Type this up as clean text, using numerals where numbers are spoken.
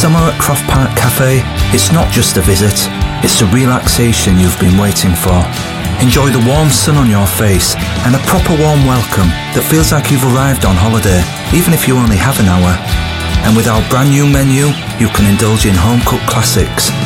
Summer at Croft Park Cafe, it's not just a visit, it's the relaxation you've been waiting for. Enjoy the warm sun on your face and a proper warm welcome that feels like you've arrived on holiday, even if you only have an hour. And with our brand new menu, you can indulge in home-cooked classics